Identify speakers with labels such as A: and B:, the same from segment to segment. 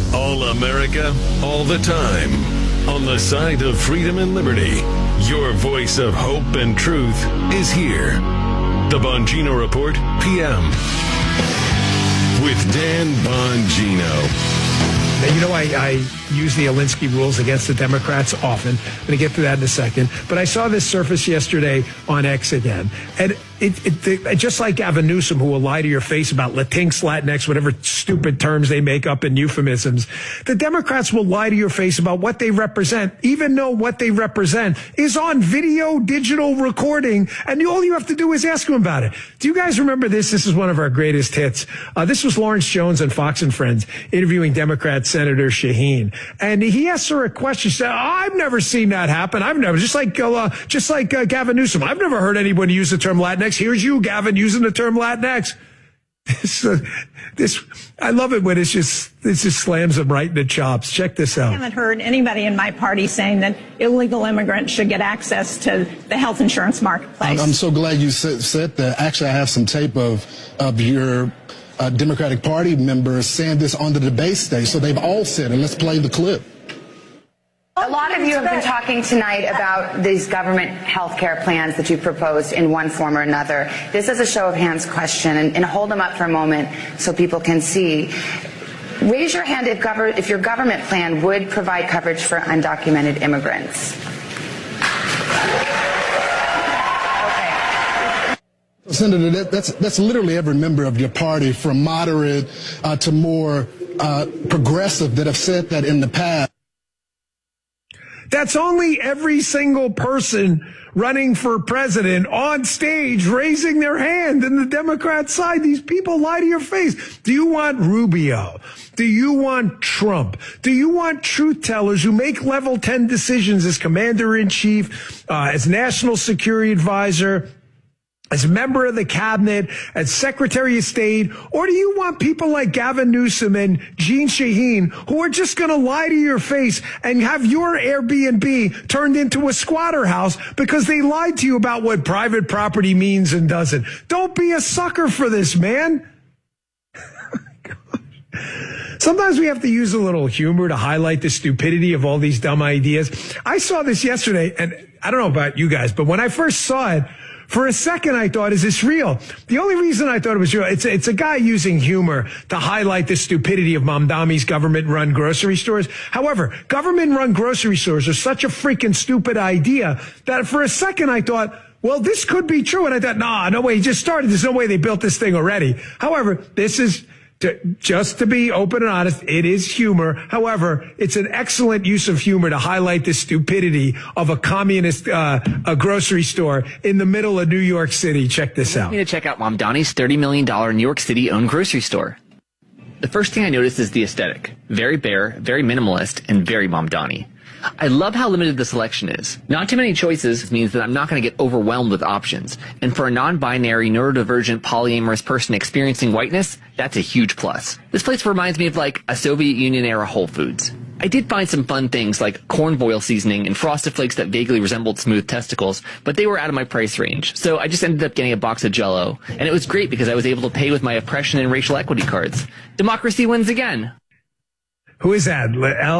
A: All America, all the time. On the side of freedom and liberty, your voice of hope and truth is here. The Bongino Report, PM. With Dan Bongino.
B: Now, you know, I use the Alinsky rules against the Democrats often. I'm going to get to that in a second. But I saw this surface yesterday on X again. And it just like Gavin Newsom, who will lie to your face about Latinx, Latinx, whatever stupid terms they make up in euphemisms. The Democrats will lie to your face about what they represent, even though what they represent is on video, digital recording. And all you have to do is ask them about it. Do you guys remember this? This is one of our greatest hits. This was Lawrence Jones on Fox and Friends interviewing Democrat Senator Shaheen. And he asked her a question. She said, I've never seen that happen. I've never, just like Gavin Newsom, I've never heard anyone use the term Latinx. Here's you, Gavin, using the term Latinx. I love it when this just slams them right in the chops. Check this out.
C: I haven't heard anybody in my party saying that illegal immigrants should get access to the health insurance marketplace.
D: I'm so glad you said that. Actually, I have some tape of your Democratic Party members saying this on the debate stage. So they've all said it. Let's play the clip.
E: A lot of you have been talking tonight about these government health care plans that you've proposed in one form or another. This is a show of hands question, and hold them up for a moment so people can see. Raise your hand if your government plan would provide coverage for undocumented immigrants.
D: Senator, that's literally every member of your party, from moderate to more progressive, that have said that in the past.
B: That's only every single person running for president on stage raising their hand in the Democrat side. These people lie to your face. Do you want Rubio? Do you want Trump? Do you want truth tellers who make level 10 decisions as commander in chief, as national security advisor, as a member of the cabinet, as secretary of state? Or do you want people like Gavin Newsom and Jeanne Shaheen who are just going to lie to your face and have your Airbnb turned into a squatter house because they lied to you about what private property means and doesn't? Don't be a sucker for this, man. Sometimes we have to use a little humor to highlight the stupidity of all these dumb ideas. I saw this yesterday, and I don't know about you guys, but when I first saw it, for a second, I thought, is this real? The only reason I thought it was real, it's a guy using humor to highlight the stupidity of Mamdani's government-run grocery stores. However, government-run grocery stores are such a freaking stupid idea that for a second I thought, well, this could be true. And I thought, no way, he just started. There's no way they built this thing already. However, this is... just to be open and honest, it is humor. However, it's an excellent use of humor to highlight the stupidity of a communist a grocery store in the middle of New York City. Check this out.
F: I'm going to check out Mamdani's $30 million New York City-owned grocery store. The first thing I noticed is the aesthetic. Very bare, very minimalist, and very Mamdani. I love how limited the selection is. Not too many choices means that I'm not going to get overwhelmed with options. And for a non-binary, neurodivergent, polyamorous person experiencing whiteness, that's a huge plus. This place reminds me of like a Soviet Union-era Whole Foods. I did find some fun things like corn boil seasoning and Frosted Flakes that vaguely resembled smooth testicles, but they were out of my price range. So I just ended up getting a box of Jell-O. And it was great because I was able to pay with my oppression and racial equity cards. Democracy wins again.
B: Who is that?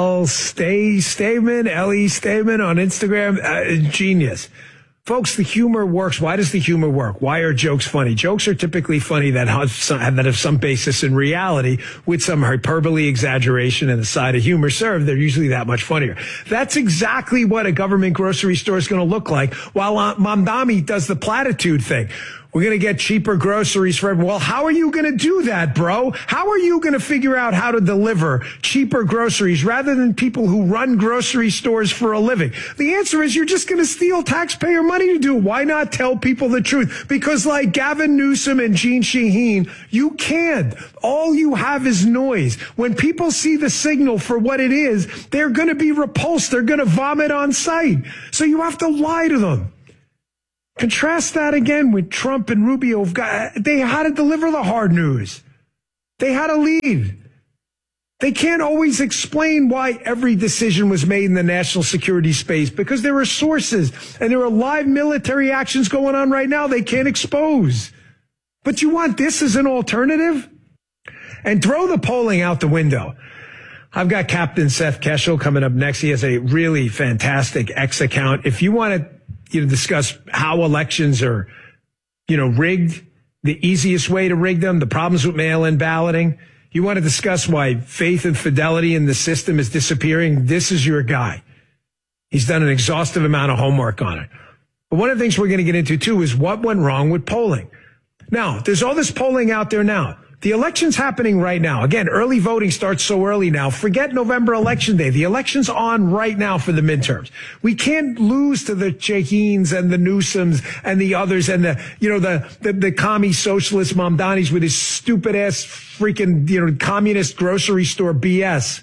B: Stamen, L.E. Stamen on Instagram? Genius. Folks, the humor works. Why does the humor work? Why are jokes funny? Jokes are typically funny that have some basis in reality with some hyperbole, exaggeration, and a side of humor served. They're usually that much funnier. That's exactly what a government grocery store is going to look like while Mamdani does the platitude thing. We're going to get cheaper groceries for everyone. Well, how are you going to do that, bro? How are you going to figure out how to deliver cheaper groceries rather than people who run grocery stores for a living? The answer is you're just going to steal taxpayer money to do it. Why not tell people the truth? Because like Gavin Newsom and Jeanne Shaheen, you can't. All you have is noise. When people see the signal for what it is, they're going to be repulsed. They're going to vomit on sight. So you have to lie to them. Contrast that again with Trump and Rubio. They had to deliver the hard news. They had to lead. They can't always explain why every decision was made in the national security space because there are sources and there are live military actions going on right now they can't expose. But you want this as an alternative? And throw the polling out the window. I've got Captain Seth Keshel coming up next. He has a really fantastic X account. If you want to discuss how elections are, rigged, the easiest way to rig them, the problems with mail-in balloting, you want to discuss why faith and fidelity in the system is disappearing, this is your guy. He's done an exhaustive amount of homework on it. But one of the things we're going to get into, too, is what went wrong with polling. Now, there's all this polling out there now. The election's happening right now. Again, early voting starts so early now. Forget November election day. The election's on right now for the midterms. We can't lose to the Shaheens and the Newsoms and the others and the commie socialist Mamdanis with his stupid ass freaking, communist grocery store BS.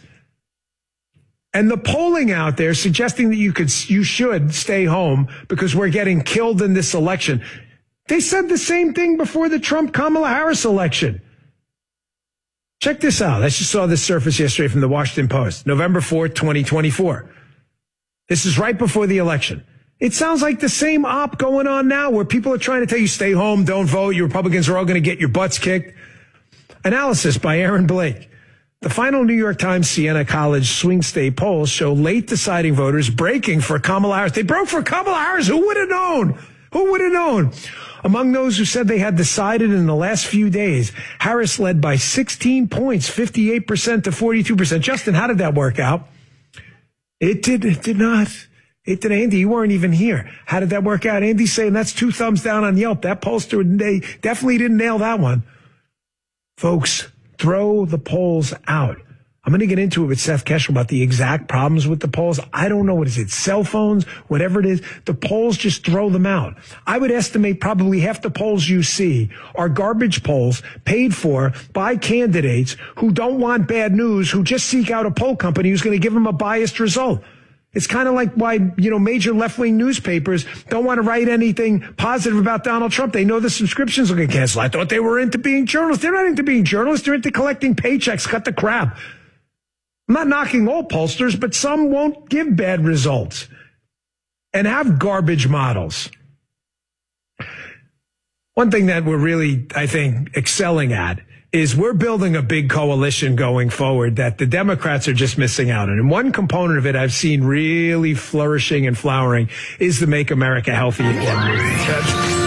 B: And the polling out there suggesting that you should stay home because we're getting killed in this election. They said the same thing before the Trump-Kamala Harris election. Check this out. I just saw this surface yesterday from the Washington Post, November 4th, 2024. This is right before the election. It sounds like the same op going on now where people are trying to tell you stay home, don't vote. You Republicans are all going to get your butts kicked. Analysis by Aaron Blake. The final New York Times Siena College swing state polls show late deciding voters breaking for Kamala Harris. They broke for Kamala Harris. Who would have known? Who would have known? Among those who said they had decided in the last few days, Harris led by 16 points, 58% to 42%. Justin, how did that work out? It did not. It did. Andy, you weren't even here. How did that work out? Andy's saying that's 2 thumbs down on Yelp. That pollster, they definitely didn't nail that one. Folks, throw the polls out. I'm going to get into it with Seth Keshel about the exact problems with the polls. I don't know. What is it? Cell phones, whatever it is. The polls, just throw them out. I would estimate probably half the polls you see are garbage polls paid for by candidates who don't want bad news, who just seek out a poll company who's going to give them a biased result. It's kind of like why, major left-wing newspapers don't want to write anything positive about Donald Trump. They know the subscriptions will get canceled. I thought they were into being journalists. They're not into being journalists. They're into collecting paychecks. Cut the crap. I'm not knocking all pollsters, but some won't give bad results and have garbage models. One thing that we're really, I think, excelling at is we're building a big coalition going forward that the Democrats are just missing out on. And one component of it I've seen really flourishing and flowering is the Make America Healthy Again movement.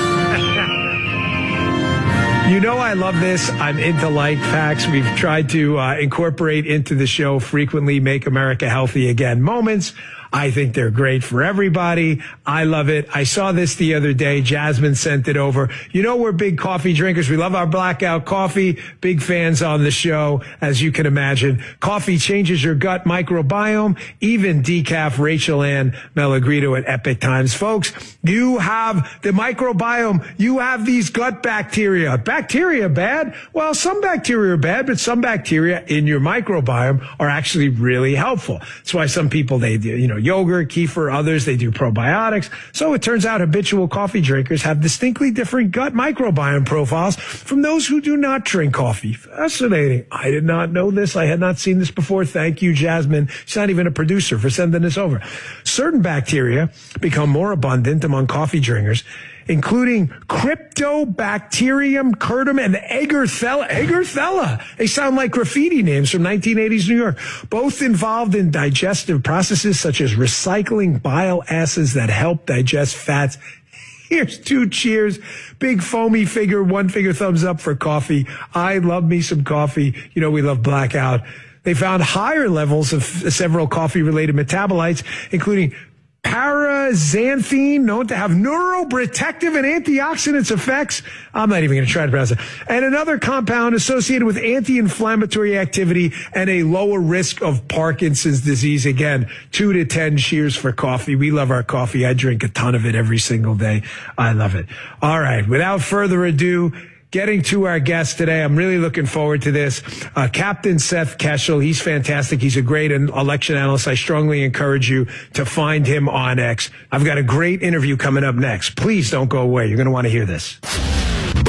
B: I love this. I'm into like facts. We've tried to incorporate into the show frequently Make America Healthy Again moments. I think they're great for everybody. I love it. I saw this the other day. Jasmine sent it over. We're big coffee drinkers. We love our blackout coffee. Big fans on the show, as you can imagine. Coffee changes your gut microbiome. Even decaf Rachel Ann Malagrito at Epic Times. Folks, you have the microbiome. You have these gut bacteria. Bacteria bad? Well, some bacteria are bad, but some bacteria in your microbiome are actually really helpful. That's why some people, they do, yogurt, kefir, others, they do probiotics. So it turns out habitual coffee drinkers have distinctly different gut microbiome profiles from those who do not drink coffee. Fascinating. I did not know this. I had not seen this before. Thank you, Jasmine. She's not even a producer for sending this over. Certain bacteria become more abundant among coffee drinkers, including Cryptobacterium curtum and Egerthella. They sound like graffiti names from 1980s New York, both involved in digestive processes such as recycling bile acids that help digest fats. Here's 2 cheers. Big foamy figure, 1 finger thumbs up for coffee. I love me some coffee. We love blackout. They found higher levels of several coffee-related metabolites, including paraxanthine, known to have neuroprotective and antioxidant effects. I'm not even going to try to pronounce it. And another compound associated with anti-inflammatory activity and a lower risk of Parkinson's disease. Again, 2 to 10 cheers for coffee. We love our coffee. I drink a ton of it every single day. I love it. All right. Without further ado, getting to our guest today. I'm really looking forward to this. Captain Seth Keshel. He's fantastic. He's a great election analyst. I strongly encourage you to find him on X. I've got a great interview coming up next. Please don't go away. You're going to want to hear this.